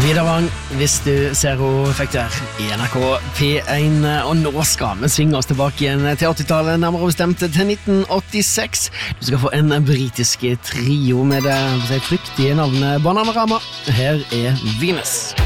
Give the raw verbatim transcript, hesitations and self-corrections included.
Videre hvis du ser henne fikk der i N R K P en, og nå skal vi svinge oss tilbake igjen til åttitallet, nærmere bestemt til nitten åttiseks. Du skal få en britisk trio med det fryktige navnet Bananarama. Her er Venus.